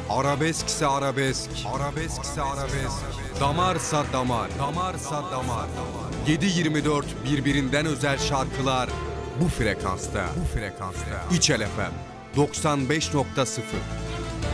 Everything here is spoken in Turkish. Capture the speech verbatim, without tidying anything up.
Arabeskse arabesk, arabeskse arabesk. Damarsa damar, damarsa damar. yedi yirmi dört birbirinden özel şarkılar bu frekansta. Bu frekansta. İçel F M doksan beş nokta sıfır.